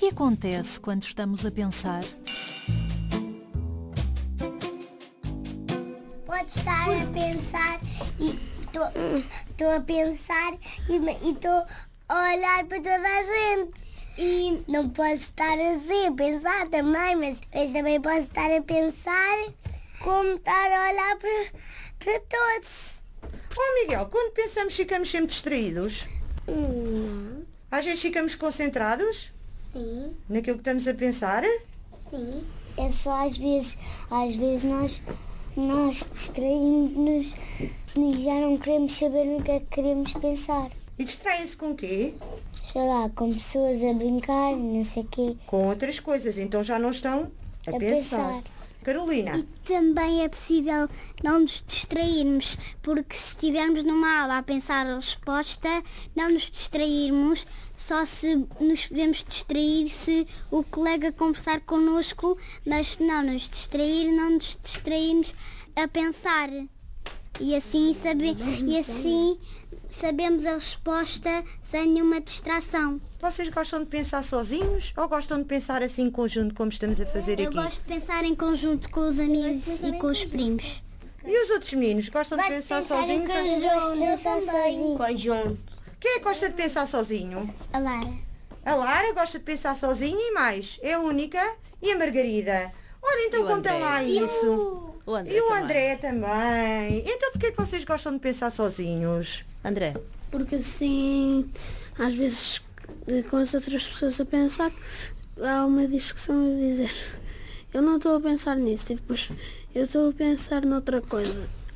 que acontece quando estamos a pensar? Pode estar a pensar e estou a pensar e estou a olhar para toda a gente. E não posso estar assim a pensar também, mas também posso estar a pensar como estar a olhar para todos. Miguel, quando pensamos ficamos sempre distraídos? Às vezes ficamos concentrados Sim, naquilo que estamos a pensar? sim. É só às vezes nós distraímos-nos e já não queremos saber no que é que queremos pensar. E distraem-se com o quê? Sei lá, com pessoas a brincar, não sei o quê. Com outras coisas, então já não estão a pensar. Carolina? Também é possível não nos distrairmos, porque se estivermos numa aula a pensar a resposta, não nos distrairmos, só se nos podemos distrair se o colega conversar connosco, mas se não nos distrair, não nos distrairmos a pensar. E assim sabemos a resposta sem nenhuma distração. Vocês gostam de pensar sozinhos ou gostam de pensar assim em conjunto, como estamos a fazer Eu aqui? gosto de pensar em conjunto com os amigos e com os primos. E os outros meninos gostam de pensar sozinhos? Conjunto. Quem é que gosta de pensar sozinho? A Lara. A Lara gosta de pensar sozinha e mais. É a única. E a Margarida? Olha, então conta lá isso. E o André também. Então porquê é que vocês gostam de pensar sozinhos? André? Porque assim, às vezes, com as outras pessoas a pensar, há uma discussão a dizer: eu não estou a pensar nisso, e depois eu estou a pensar noutra coisa.